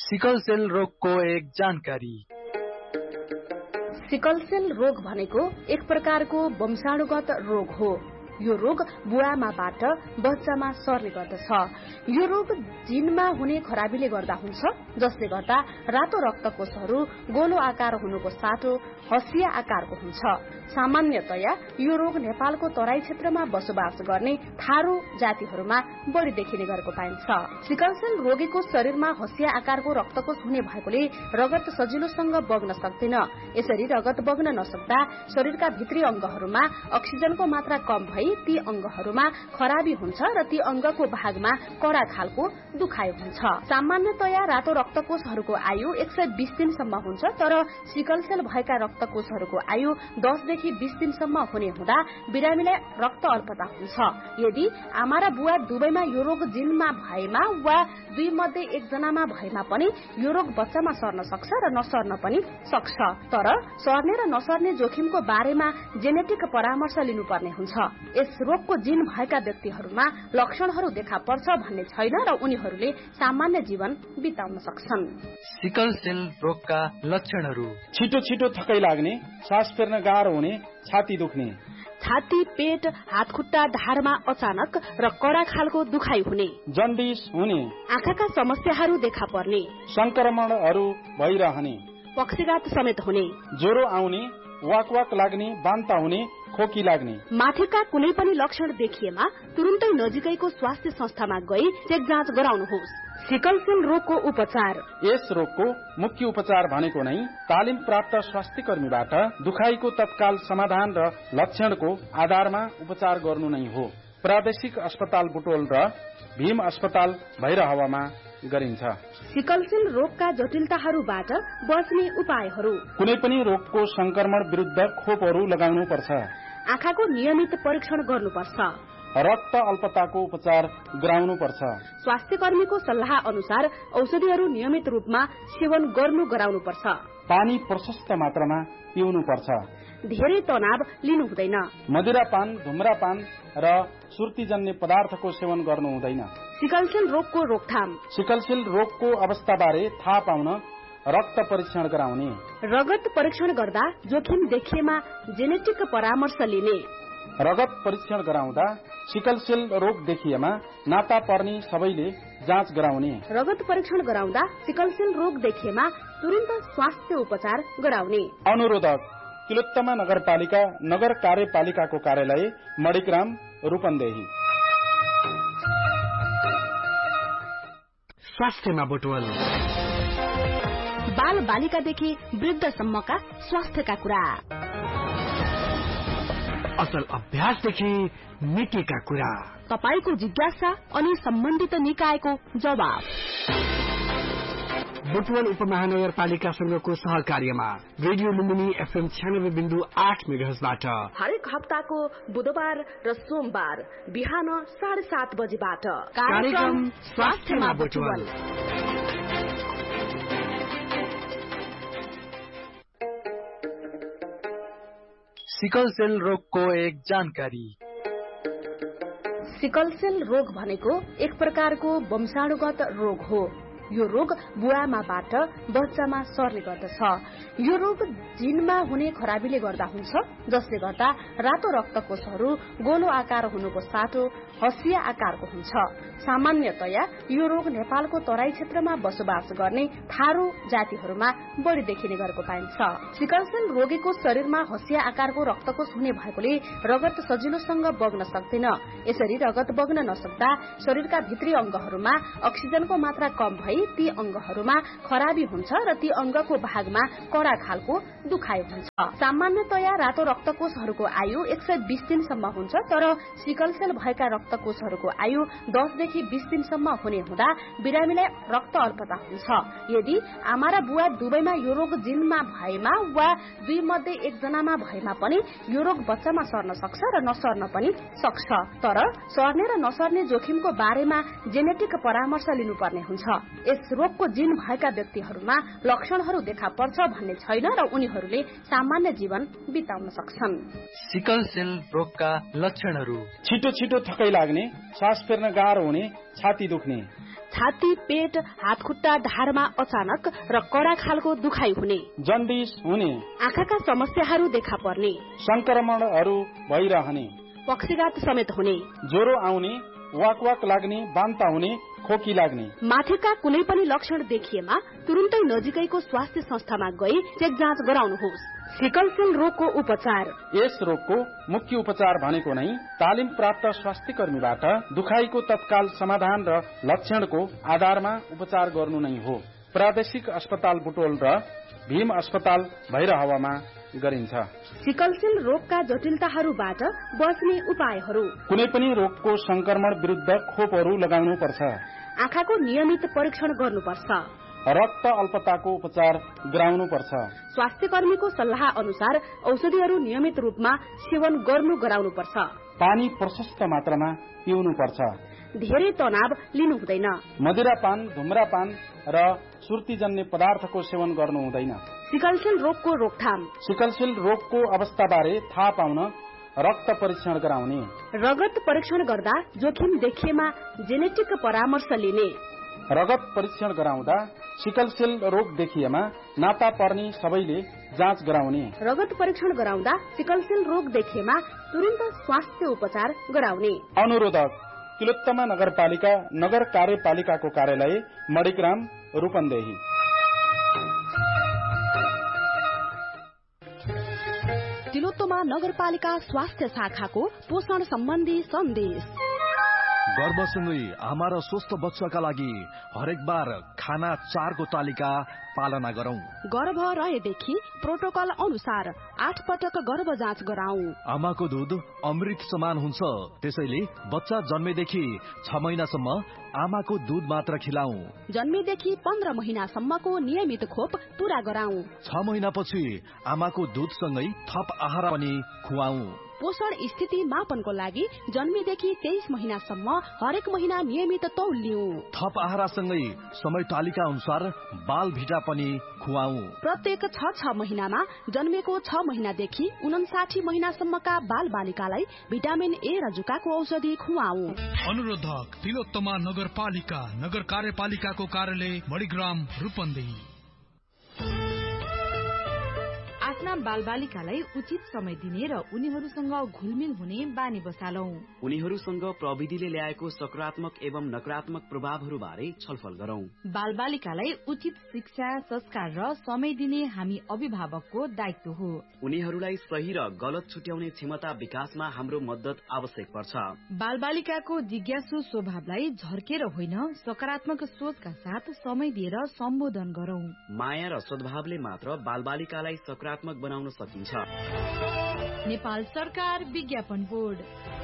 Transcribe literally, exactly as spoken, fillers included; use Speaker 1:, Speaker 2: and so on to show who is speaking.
Speaker 1: Sickle sale रोगको एक जानकारी।
Speaker 2: सिकल सेल रोग भनेको एक प्रकारको वंशाणुगत रोग हो। यो रोग बुवामाबाट बच्चामा सर्ने गर्दछ। यो रोग जिनमा हुने खराबीले गर्दा हुन्छ, जसले गर्दा रातो रक्तकोषहरू गोलो आकार हुनुको साटो हसिया आकारको हुन्छ। सामान्यतया यो रोग नेपालको तराई क्षेत्रमा बसोबास गर्ने थारू जातिहरूमा बढी देखिने गरेको पाइन्छ। सिकल सेल रोगीको शरीरमा हसिया आकारको रक्तकोष हुने भएकोले रगत सजिलोसँग बग्न सक्दैन। यसरी रगत बग्न नसक्दा शरीरका भित्री अंगहरूमा अक्सिजनको मात्रा कम भई ती अंगहरूमा खराबी हुन्छ र ती अंगको भागमा कडा खालको दुखाइ हुन्छ। सामान्यतया रातो रक्तकोषहरूको आयु एक सय बीस दिनसम्म हुन्छ, तर सिकल सेल भएका रक्तकोषहरूको आयु दसदेखि बीस दिनसम्म हुने हुँदा बिरामीलाई रक्त अल्पता हुन्छ। यदि आमा र बुवा दुवैमा यो रोग जिनमा भएमा वा दुई मध्ये एकजनामा भएमा पनि यो रोग बच्चामा सर्न सक्छ र नसर्न पनि सक्छ। तर सर्ने र नसर्ने जोखिमको बारेमा जेनेटिक परामर्श लिनुपर्ने हुन्छ। यस रोगको जिन भएका व्यक्तिहरूमा लक्षणहरू देखा पर्छ भन्ने छैन र उनीहरूले सामान्य जीवन बिताउन सक्छन्।
Speaker 1: सिकल सेल रोगका लक्षणहरू:
Speaker 3: छिटो छिटो थकाइ लाग्ने, सास फेर्न गाह्रो हुने, छाती दुख्ने,
Speaker 2: छाती, पेट, हातखुट्टा, ढाडमा अचानक र कडा खालको दुखाइ हुने,
Speaker 3: जन्डिस हुने,
Speaker 2: आँखाका समस्याहरू देखा पर्ने,
Speaker 3: संक्रमणहरू भइरहने,
Speaker 2: पक्षघात समेत हुने,
Speaker 3: ज्वरो आउने, वाक वाक लाग्ने, बान्ता हुने, खोकी लाग्ने।
Speaker 2: माथिका कुनै पनि लक्षण देखिएमा तुरुन्तै नजिकैको स्वास्थ्य संस्थामा गई चेक जाँच गराउनुहोस्। सिकल सेल रोगको उपचार:
Speaker 3: यस रोगको मुख्य उपचार भनेको नै तालिम प्राप्त स्वास्थ्य कर्मीबाट दुखाइको तत्काल समाधान र लक्षणको आधारमा उपचार गर्नु नै हो। प्रादेशिक अस्पताल बुटोल र भीम अस्पताल भैरहवामा गरिन्छ।
Speaker 2: सिकल सेल रोगका जटिलताहरूबाट बच्ने उपायहरू:
Speaker 3: कुनै पनि रोगको संक्रमण विरुद्ध खोपहरू लगाउनु पर्छ।
Speaker 2: आँखाको नियमित परीक्षण गर्नुपर्छ।
Speaker 3: रक्त अल्पताको उपचार गराउनु पर्छ।
Speaker 2: स्वास्थ्य कर्मीको सल्लाह अनुसार औषधिहरू नियमित रूपमा सेवन गर्नु गराउनु पर्छ।
Speaker 3: पानी प्रशस्त मात्रामा पिउनु पर्छ।
Speaker 2: धेरै तनाव लिनु हुँदैन।
Speaker 3: मदिरापान, धुम्रापान र सुर्तीजन्य पदार्थको सेवन गर्नु हुँदैन।
Speaker 2: सिकल सेल रोगको रोकथाम:
Speaker 3: सिकल सेल रोगको अवस्थाबारे थाहा पाउन रक्त परीक्षण गराउने।
Speaker 2: रगत परीक्षण गर्दा जोखिम देखिएमा जेनेटिक परामर्श लिने।
Speaker 3: रगत परीक्षण गराउँदा सिकल सेल रोग देखिएमा नाता पर्ने सबैले जाँच गराउने।
Speaker 2: रगत परीक्षण गराउँदा सिकल सेल रोग देखिएमा तुरन्त स्वास्थ्य उपचार गराउने।
Speaker 3: अनुरोधक: तिलोत्तमा नगरपालिका नगर कार्यपालिकाको कार्यालय, मणिग्राम, रूपन्देही।
Speaker 4: स्वास्थ्यमा बुटवल:
Speaker 2: बाल बालिकादेखि वृद्धसम्मका स्वास्थ्यका कुरा,
Speaker 4: असल अभ्यासदेखि मिकेका कुरा,
Speaker 2: तपाईको जिज्ञासा अनि सम्बन्धित निकायको जवाब।
Speaker 4: बुटवल उपमहानगरपालिकासँगको सहकार्यमा रेडियो लुम्बिनी एफएम छ्यानब्बे बिन्दु आठ मेगाहर्जबाट
Speaker 2: हरेक हप्ताको बुधबार र सोमबार बिहान साढे सात बजेबाट
Speaker 4: कार्यक्रम स्वास्थ्यमा बुटवल।
Speaker 1: सिकल सेल रोगको एक जानकारी।
Speaker 2: सिकल सेल रोग भनेको एक प्रकारको वंशाणुगत रोग हो। यो रोग बुवामाबाट बच्चामा सर्ने गर्दछ। यो रोग जिनमा हुने खराबीले गर्दा हुन्छ, जसले गर्दा रातो रक्तकोषहरू गोलो आकार हुनुको साटो हसिया आकारको हुन्छ। सामान्यतया यो रोग नेपालको तराई क्षेत्रमा बसोबास गर्ने थारू जातिहरूमा बढी देखिने गरेको पाइन्छ। सिकल सेल रोगीको शरीरमा हसिया आकारको रक्तकोष हुने भएकोले रगत सजिलोसँग बग्न सक्दैन। यसरी रगत बग्न नसक्दा शरीरका भित्री अंगहरूमा अक्सिजनको मात्रा कम भई ती अंगहरूमा खराबी हुन्छ र ती अंगको भागमा कडा खालको दुखाइ हुन्छ। सामान्यतया रातो रक्तकोषहरूको आयु एक सय बीस दिनसम्म हुन्छ, तर सिकल सेल भएका रक्तकोषहरूको आयु दसदेखि बीस दिनसम्म हुने हुँदा बिरामीलाई रक्त अल्पता हुन्छ। यदि आमा र बुवा दुवैमा यो रोग जिनमा भएमा वा दुई मध्ये एकजनामा भएमा पनि यो रोग बच्चामा सर्न सक्छ र नसर्न पनि सक्छ। तर सर्ने र नसर्ने जोखिमको बारेमा जेनेटिक परामर्श लिनुपर्ने हुन्छ। यस रोगको जिन भएका व्यक्तिहरूमा लक्षणहरू देखा पर्छ भन्ने छैन र उनीहरूले सामान्य जीवन बिताउन सक्छन्।
Speaker 1: सिकल सेल रोगका लक्षणहरू:
Speaker 3: छिटो छिटो थकाइ लाग्ने, सास फेर्न गाह्रो हुने, छाती दुख्ने,
Speaker 2: छाती, पेट, हातखुट्टा, ढाडमा अचानक र कडा खालको दुखाइ हुने,
Speaker 3: जन्डिस हुने,
Speaker 2: आँखाका समस्याहरू देखा पर्ने,
Speaker 3: संक्रमणहरू भइरहने,
Speaker 2: पक्षघात समेत हुने,
Speaker 3: ज्वरो आउने, वाक वाक लाग्ने, बान्ता हुने, खोकी लाग्ने,
Speaker 2: माथिका कुनै पनि लक्षण देखिएमा तुरुन्तै नजिकैको स्वास्थ्य संस्थामा गई चेक जाँच गराउनुहोस्। सिकल सेल रोगको उपचार।
Speaker 3: यस रोगको मुख्य उपचार भनेको नै तालिम प्राप्त स्वास्थ्य कर्मीबाट दुखाइको तत्काल समाधान र लक्षणको आधारमा उपचार गर्नु नै हो। प्रादेशिक अस्पताल बुटोल र भीम अस्पताल भैरहवामा गरिन्छ।
Speaker 2: सिकल सेल रोगका जटिलताहरूबाट बच्ने उपायहरू।
Speaker 3: कुनै पनि रोगको संक्रमण विरुद्ध खोपहरू लगाउनु पर्छ।
Speaker 2: आँखाको नियमित परीक्षण गर्नुपर्छ।
Speaker 3: रक्त अल्पताको उपचार गराउनु पर्छ।
Speaker 2: स्वास्थ्य कर्मीको सल्लाह अनुसार औषधिहरू नियमित रूपमा सेवन गर्नु गराउनु पर्छ।
Speaker 3: पानी प्रशस्त मात्रामा पिउनु पर्छ।
Speaker 2: धेरै तनाव लिनु हुँदैन।
Speaker 3: मदिरापान, धुम्रापान र सुर्तीजन्य पदार्थको सेवन गर्नु हुँदैन।
Speaker 2: सिकलसेल रोगको रोकथाम।
Speaker 3: सिकलसेल रोगको अवस्थाबारे थाहा पाउन रक्त परीक्षण गराउने।
Speaker 2: रगत परीक्षण गर्दा जोखिम देखिएमा जेनेटिक परामर्श लिने।
Speaker 3: रगत परीक्षण गराउँदा सिकलसेल रोग देखिएमा नाता पर्ने सबैले जाँच गराउने। रगत
Speaker 2: परीक्षण गराउँदा सिकलसेल रोग देखिएमा तुरन्त स्वास्थ्य उपचार गराउने।
Speaker 3: अनुरोधक तिलोत्तमा नगरपालिका नगर कार्यपालिकाको कार्यालय मणिग्राम रूपन्देही।
Speaker 2: तिलोत्तमा नगरपालिका स्वास्थ्य शाखाको पोषण सम्बन्धी सन्देश।
Speaker 5: गर्भसँगै आमा र स्वस्थ बच्चाका लागि हरेक बार खाना चारको तालिका पालना गरौं।
Speaker 2: गर्भ रहेदेखि प्रोटोकल अनुसार आठ पटक गर्भ जाँच गराउँ।
Speaker 5: आमाको दूध अमृत समान हुन्छ, त्यसैले बच्चा जन्मेदेखि छ महिनासम्म आमाको दूध मात्र खिलाऊ।
Speaker 2: जन्मेदेखि पन्ध्र महिनासम्मको नियमित खोप पूरा गराउँ।
Speaker 5: छ महिनापछि आमाको दूधसँगै थप आहार पनि खुवाऊ।
Speaker 2: पोषण स्थिति मापनको लागि जन्मेदेखि तेइस महिनासम्म हरेक महिना नियमित तौल लिऊ।
Speaker 5: थप आहारसँगै समय तालिका अनुसार बाल भिटा पनि खुवाऊ।
Speaker 2: प्रत्येक छ छ महिनामा जन्मेको छ महिनादेखि उनासाठी महिनासम्मका बाल बालिकालाई भिटामिन ए र जुकाको औषधि खुवाऊ।
Speaker 6: अनुरोधक तिलोत्तमा नगरपालिका नगर कार्यपालिकाको कार्यालय मणिग्राम रूपन्देही।
Speaker 7: आफ्ना बालबालिकालाई उचित समय दिने र उनीहरूसँग घुलमिल हुने बानी बसालौं।
Speaker 8: उनीहरूसँग प्रविधिले ल्याएको सकारात्मक एवं नकारात्मक प्रभावहरू बारे छलफल गरौं।
Speaker 7: बालबालिकालाई उचित शिक्षा, संस्कार र समय दिने हामी अभिभावकको दायित्व हो।
Speaker 8: उनीहरूलाई सही र गलत छुट्याउने क्षमता विकासमा हाम्रो मद्दत आवश्यक पर्छ।
Speaker 7: बालबालिकाको जिज्ञासु स्वभावलाई झर्केर होइन, सकारात्मक सोचका साथ समय दिएर सम्बोधन गरौं।
Speaker 8: माया र सद्भावले मात्र बालबालिकालाई सकारात्मक बनाउन सकिन्छ।
Speaker 7: नेपाल सरकार विज्ञापन बोर्ड।